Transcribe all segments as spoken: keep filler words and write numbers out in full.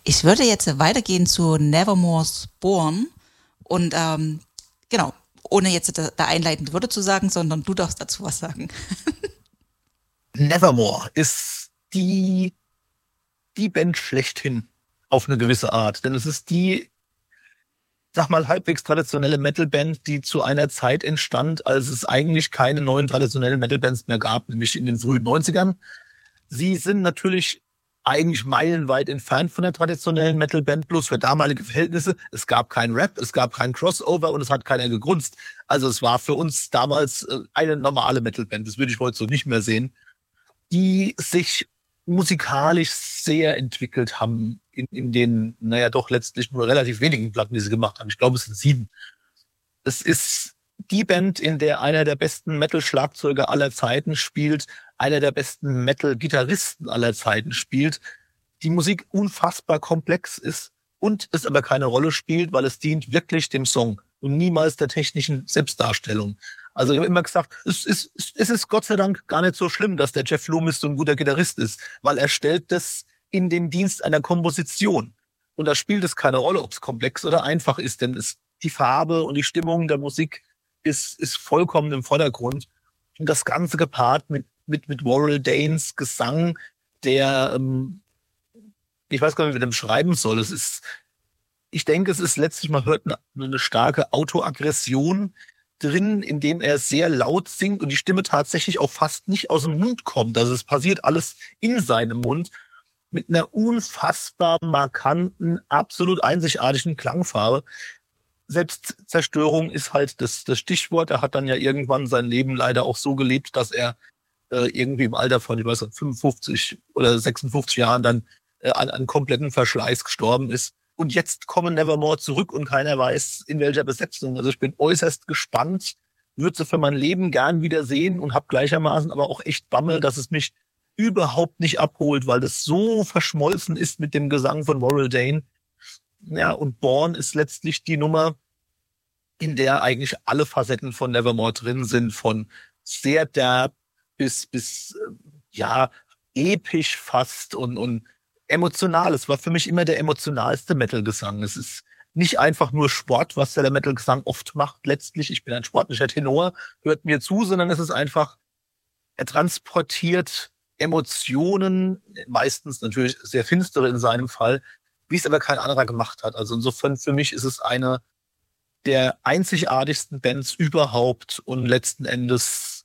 Ich würde jetzt weitergehen zu Nevermore's Born und ähm, genau, ohne jetzt da, da einleitende Worte zu sagen, sondern du darfst dazu was sagen. Nevermore ist die, die Band schlechthin auf eine gewisse Art. Denn es ist die, sag mal, halbwegs traditionelle Metalband, die zu einer Zeit entstand, als es eigentlich keine neuen traditionellen Metalbands mehr gab, nämlich in den frühen neunzigern. Sie sind natürlich eigentlich meilenweit entfernt von der traditionellen Metalband, bloß für damalige Verhältnisse. Es gab keinen Rap, es gab keinen Crossover und es hat keiner gegrunzt. Also es war für uns damals eine normale Metalband, das würde ich heute so nicht mehr sehen, die sich musikalisch sehr entwickelt haben in, in den, naja, doch letztlich nur relativ wenigen Platten, die sie gemacht haben. Ich glaube, es sind sieben. Es ist die Band, in der einer der besten Metal-Schlagzeuger aller Zeiten spielt, einer der besten Metal-Gitarristen aller Zeiten spielt, die Musik unfassbar komplex ist und es aber keine Rolle spielt, weil es dient wirklich dem Song und niemals der technischen Selbstdarstellung. Also ich habe immer gesagt, es ist, es ist Gott sei Dank gar nicht so schlimm, dass der Jeff Loomis so ein guter Gitarrist ist, weil er stellt das in den Dienst einer Komposition. Und da spielt es keine Rolle, ob es komplex oder einfach ist, denn es, die Farbe und die Stimmung der Musik ist, ist vollkommen im Vordergrund. Und das Ganze gepaart mit, mit, mit Warrell Danes Gesang, der, ähm, ich weiß gar nicht, wie man das beschreiben soll. Es ist, ich denke, es ist letztlich, man hört eine, eine starke Autoaggression drin, indem er sehr laut singt und die Stimme tatsächlich auch fast nicht aus dem Mund kommt. Also es passiert alles in seinem Mund mit einer unfassbar markanten, absolut einzigartigen Klangfarbe. Selbstzerstörung ist halt das, das Stichwort. Er hat dann ja irgendwann sein Leben leider auch so gelebt, dass er äh, irgendwie im Alter von, ich weiß nicht, fünfundfünfzig oder sechsundfünfzig Jahren dann äh, an, an kompletten Verschleiß gestorben ist. Und jetzt kommen Nevermore zurück und keiner weiß, in welcher Besetzung. Also ich bin äußerst gespannt, würde sie für mein Leben gern wieder sehen und habe gleichermaßen aber auch echt Bammel, dass es mich überhaupt nicht abholt, weil das so verschmolzen ist mit dem Gesang von Warrell Dane. Ja, und Born ist letztlich die Nummer, in der eigentlich alle Facetten von Nevermore drin sind, von sehr derb bis, bis ja, episch fast und, und emotional. Es war für mich immer der emotionalste Metal-Gesang. Es ist nicht einfach nur Sport, was der Metal-Gesang oft macht. Letztlich, ich bin ein sportlicher Tenor, hört mir zu, sondern es ist einfach, er transportiert Emotionen, meistens natürlich sehr finstere in seinem Fall, wie es aber kein anderer gemacht hat. Also insofern für mich ist es eine der einzigartigsten Bands überhaupt und letzten Endes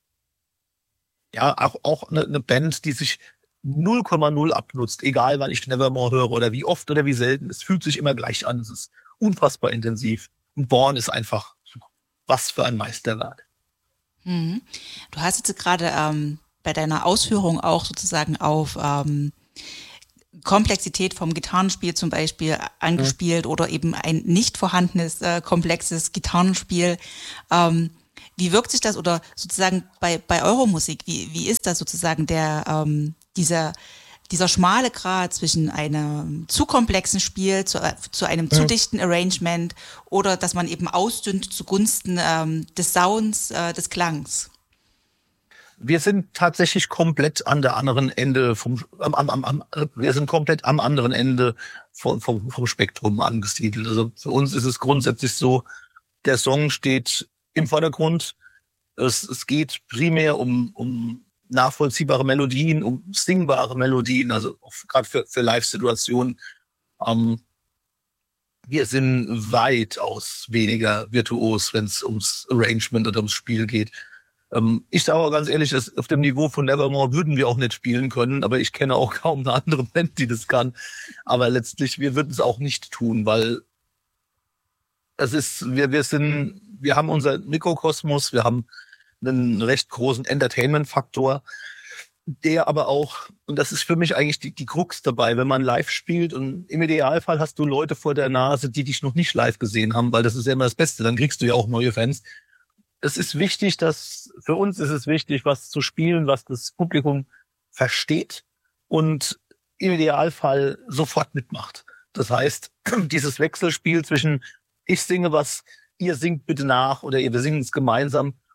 ja auch, auch eine, eine Band, die sich null Komma null abnutzt, egal wann ich Nevermore höre oder wie oft oder wie selten. Es fühlt sich immer gleich an. Es ist unfassbar intensiv. Und Born ist einfach was für ein Meisterwerk. Mhm. Du hast jetzt gerade ähm, bei deiner Ausführung auch sozusagen auf ähm, Komplexität vom Gitarrenspiel zum Beispiel angespielt mhm. oder eben ein nicht vorhandenes, äh, komplexes Gitarrenspiel. Ähm, wie wirkt sich das oder sozusagen bei, bei eurer Musik, wie, wie ist das sozusagen der, ähm, dieser, dieser schmale Grat zwischen einem zu komplexen Spiel, zu, zu einem mhm. zu dichten Arrangement oder dass man eben ausdünnt zugunsten ähm, des Sounds, äh, des Klangs? Wir sind tatsächlich komplett an der anderen Ende vom, am, am, am, wir sind komplett am anderen Ende vom, vom, vom Spektrum angesiedelt. Also für uns ist es grundsätzlich so, der Song steht im Vordergrund. Es, es geht primär um, um nachvollziehbare Melodien, um singbare Melodien, also gerade für, für Live-Situationen. Ähm, wir sind weitaus weniger virtuos, wenn es ums Arrangement oder ums Spiel geht. Ich sage auch ganz ehrlich, dass auf dem Niveau von Nevermore würden wir auch nicht spielen können, aber ich kenne auch kaum eine andere Band, die das kann. Aber letztlich, wir würden es auch nicht tun, weil es ist, wir, wir sind, wir haben unser Mikrokosmos, wir haben einen recht großen Entertainment-Faktor, der aber auch, und das ist für mich eigentlich die, die Krux dabei, wenn man live spielt und im Idealfall hast du Leute vor der Nase, die dich noch nicht live gesehen haben, weil das ist ja immer das Beste, dann kriegst du ja auch neue Fans. Es ist wichtig, dass, für uns ist es wichtig, was zu spielen, was das Publikum versteht und im Idealfall sofort mitmacht. Das heißt, dieses Wechselspiel zwischen ich singe was, ihr singt bitte nach oder wir singen es gemeinsam,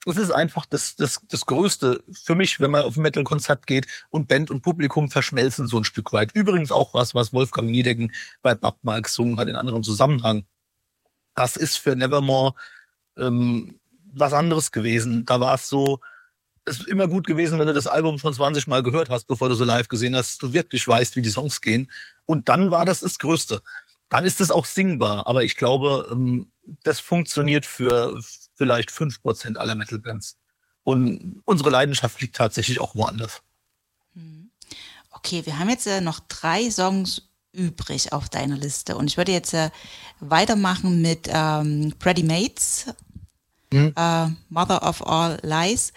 Es ist einfach das, das, das Größte für mich, wenn man auf ein Metal-Konzert geht und Band und Publikum verschmelzen so ein Stück weit. Übrigens auch was, was Wolfgang Niedecken bei Babmark gesungen hat in anderem Zusammenhang. Das ist für Nevermore ähm, was anderes gewesen. Da war es so, es ist immer gut gewesen, wenn du das Album schon zwanzig Mal gehört hast, bevor du so live gesehen hast, du wirklich weißt, wie die Songs gehen. Und dann war das das Größte. Dann ist es auch singbar. Aber ich glaube, ähm, das funktioniert für vielleicht fünf Prozent aller Metal-Bands. Und unsere Leidenschaft liegt tatsächlich auch woanders. Okay, wir haben jetzt äh, noch drei Songs übrig auf deiner Liste. Und ich würde jetzt äh, weitermachen mit ähm, Pretty Mates, hm. äh, Mother of All Lies,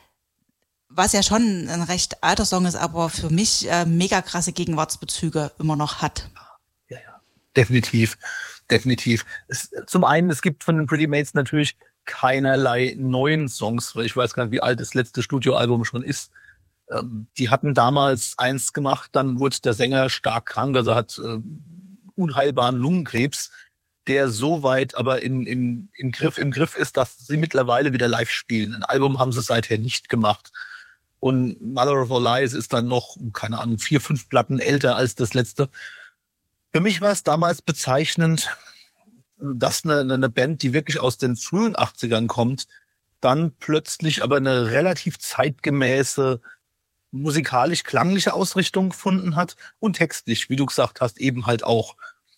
was ja schon ein recht alter Song ist, aber für mich äh, mega krasse Gegenwartsbezüge immer noch hat. Ja, ja, definitiv, definitiv. Es, zum einen, es gibt von den Pretty Mates natürlich keinerlei neuen Songs, weil ich weiß gar nicht, wie alt das letzte Studioalbum schon ist. Ähm, die hatten damals eins gemacht, dann wurde der Sänger stark krank, also hat äh, unheilbaren Lungenkrebs, der so weit aber in, in, in Griff, im Griff ist, dass sie mittlerweile wieder live spielen. Ein Album haben sie seither nicht gemacht. Und Mother of All Lies ist dann noch, keine Ahnung, vier, fünf Platten älter als das letzte. Für mich war es damals bezeichnend, dass eine, eine Band, die wirklich aus den frühen achtzigern kommt, dann plötzlich aber eine relativ zeitgemäße, musikalisch-klangliche Ausrichtung gefunden hat und textlich, wie du gesagt hast, eben halt auch.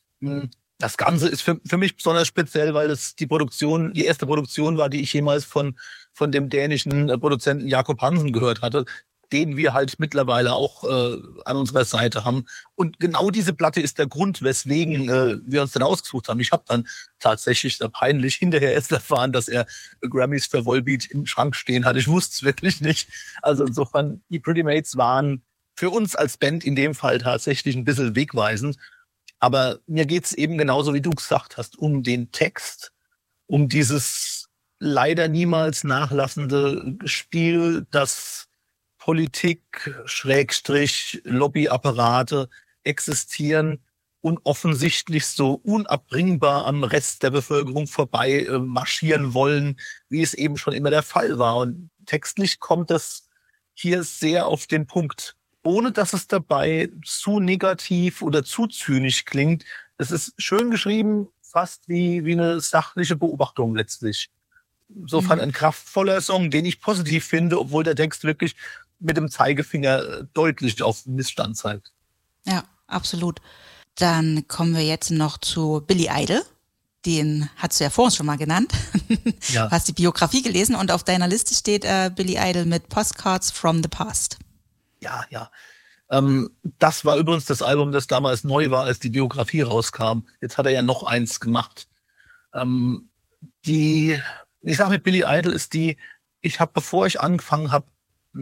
Das Ganze ist für, für mich besonders speziell, weil es die Produktion, die erste Produktion war, die ich jemals von, von dem dänischen Produzenten Jakob Hansen gehört hatte, den wir halt mittlerweile auch äh, an unserer Seite haben. Und genau diese Platte ist der Grund, weswegen äh, wir uns dann ausgesucht haben. Ich habe dann tatsächlich da peinlich hinterher erst erfahren, dass er Grammys für Volbeat im Schrank stehen hat. Ich wusste es wirklich nicht. Also insofern, die Pretty Mates waren für uns als Band in dem Fall tatsächlich ein bisschen wegweisend. Aber mir geht's eben genauso, wie du gesagt hast, um den Text, um dieses leider niemals nachlassende Spiel, das Politik, Schrägstrich, Lobbyapparate existieren und offensichtlich so unabbringbar am Rest der Bevölkerung vorbei äh, marschieren wollen, wie es eben schon immer der Fall war. Und textlich kommt das hier sehr auf den Punkt, ohne dass es dabei zu negativ oder zu zynisch klingt. Es ist schön geschrieben, fast wie, wie eine sachliche Beobachtung letztlich. Insofern ein kraftvoller Song, den ich positiv finde, obwohl der Text wirklich mit dem Zeigefinger deutlich auf Missstand zeigt. Ja, absolut. Dann kommen wir jetzt noch zu Billy Idol. Den hast du ja vorhin schon mal genannt. Ja. Du hast die Biografie gelesen und auf deiner Liste steht äh, Billy Idol mit Postcards from the Past. Ja, ja. Ähm, das war übrigens das Album, das damals neu war, als die Biografie rauskam. Jetzt hat er ja noch eins gemacht. Ähm, die, ich sage mit Billy Idol ist die, ich habe, bevor ich angefangen habe,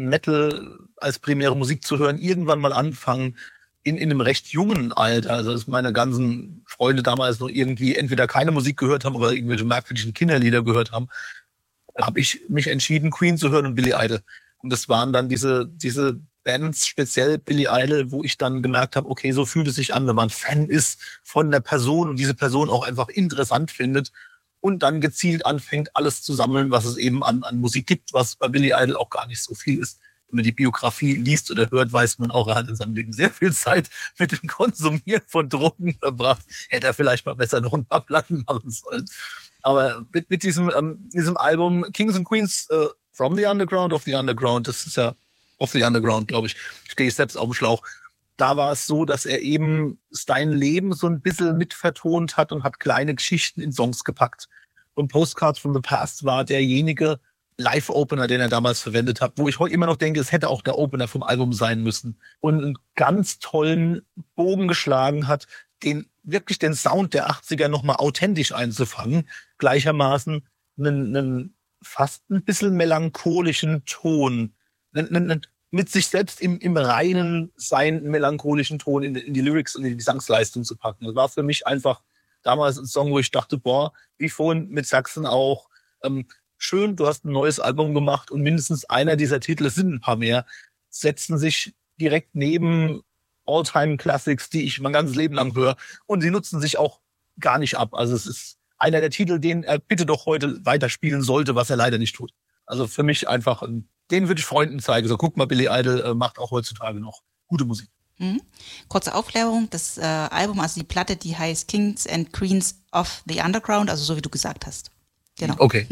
Metal als primäre Musik zu hören, irgendwann mal anfangen, in, in einem recht jungen Alter, also dass meine ganzen Freunde damals noch irgendwie entweder keine Musik gehört haben oder irgendwelche merkwürdigen Kinderlieder gehört haben, habe ich mich entschieden, Queen zu hören und Billy Idol. Und das waren dann diese, diese Bands, speziell Billy Idol, wo ich dann gemerkt habe, okay, so fühlt es sich an, wenn man Fan ist von der Person und diese Person auch einfach interessant findet und dann gezielt anfängt, alles zu sammeln, was es eben an, an Musik gibt, was bei Billy Idol auch gar nicht so viel ist. Wenn man die Biografie liest oder hört, weiß man auch, er hat in seinem Leben sehr viel Zeit mit dem Konsumieren von Drogen verbracht. Hätte er vielleicht mal besser noch ein paar Platten machen sollen. Aber mit, mit diesem, ähm, diesem Album Kings and Queens uh, from the Underground of the Underground, das ist ja of the Underground, glaube ich, stehe ich selbst auf dem Schlauch. Da war es so, dass er eben sein Leben so ein bisschen mitvertont hat und hat kleine Geschichten in Songs gepackt. Und Postcards from the Past war derjenige Live-Opener, den er damals verwendet hat, wo ich heute immer noch denke, es hätte auch der Opener vom Album sein müssen. Und einen ganz tollen Bogen geschlagen hat, den wirklich den Sound der achtziger nochmal authentisch einzufangen. Gleichermaßen einen, einen fast ein bisschen melancholischen Ton, einen, einen, mit sich selbst im, im reinen Sein melancholischen Ton in, in die Lyrics und in die Gesangsleistung zu packen. Das war für mich einfach damals ein Song, wo ich dachte, boah, wie vorhin mit Sachsen auch, ähm, schön, du hast ein neues Album gemacht und mindestens einer dieser Titel, es sind ein paar mehr, setzen sich direkt neben All-Time-Classics, die ich mein ganzes Leben lang höre, und sie nutzen sich auch gar nicht ab. Also es ist einer der Titel, den er bitte doch heute weiterspielen sollte, was er leider nicht tut. Also für mich einfach, den würde ich Freunden zeigen. So, guck mal, Billy Idol äh, macht auch heutzutage noch gute Musik. Mhm. Kurze Aufklärung, das äh, Album, also die Platte, die heißt Kings and Queens of the Underground, also so wie du gesagt hast. Genau. Okay.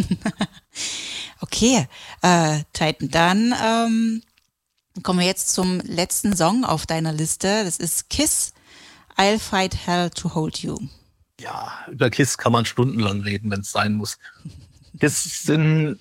Okay, äh, Titan, dann ähm, kommen wir jetzt zum letzten Song auf deiner Liste. Das ist Kiss, I'll Fight Hell to Hold You. Ja, über Kiss kann man stundenlang reden, wenn es sein muss. Kiss sind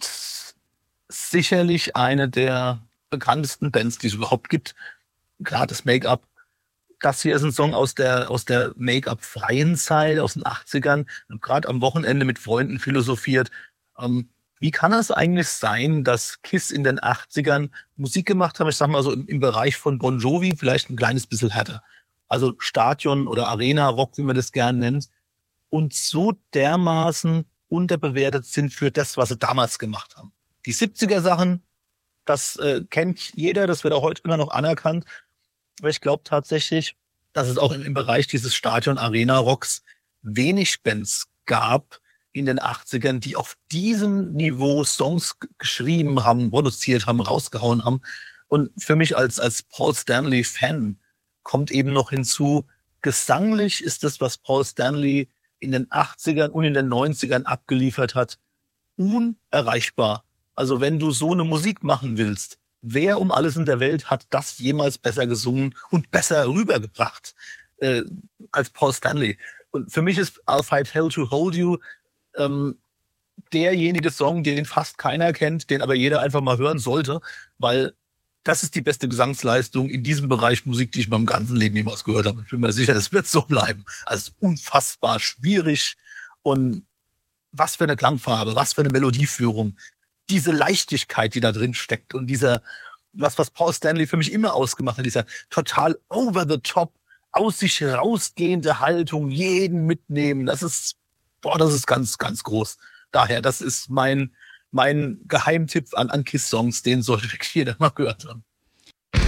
sicherlich eine der bekanntesten Bands, die es überhaupt gibt. Klar, das Make-up. Das hier ist ein Song aus der, aus der Make-up-freien Zeit, aus den achtzigern. Und gerade am Wochenende mit Freunden philosophiert. Ähm, wie kann es eigentlich sein, dass Kiss in den achtzigern Musik gemacht haben? Ich sag mal so im, im Bereich von Bon Jovi, vielleicht ein kleines bisschen härter. Also Stadion- oder Arena-Rock, wie man das gern nennt. Und so dermaßen unterbewertet sind für das, was sie damals gemacht haben. Die siebziger-Sachen, das äh, kennt jeder, das wird auch heute immer noch anerkannt. Aber ich glaube tatsächlich, dass es auch im, im Bereich dieses Stadion-Arena-Rocks wenig Bands gab in den achtzigern, die auf diesem Niveau Songs g- geschrieben haben, produziert haben, rausgehauen haben. Und für mich als, als Paul Stanley-Fan kommt eben noch hinzu, gesanglich ist das, was Paul Stanley in den achtzigern und in den neunzigern abgeliefert hat, unerreichbar. Also wenn du so eine Musik machen willst, wer um alles in der Welt hat das jemals besser gesungen und besser rübergebracht äh, als Paul Stanley? Und für mich ist I'll Fight Hell to Hold You ähm, derjenige Song, den fast keiner kennt, den aber jeder einfach mal hören sollte, weil das ist die beste Gesangsleistung in diesem Bereich Musik, die ich in meinem ganzen Leben jemals gehört habe. Ich bin mir sicher, das wird so bleiben. Also unfassbar schwierig und was für eine Klangfarbe, was für eine Melodieführung. Diese Leichtigkeit, die da drin steckt und dieser, was, was Paul Stanley für mich immer ausgemacht hat, dieser total over the top, aus sich rausgehende Haltung, jeden mitnehmen. Das ist, boah, das ist ganz, ganz groß. Daher, das ist mein, mein Geheimtipp an, an Kiss-Songs, den sollte wirklich jeder mal gehört haben.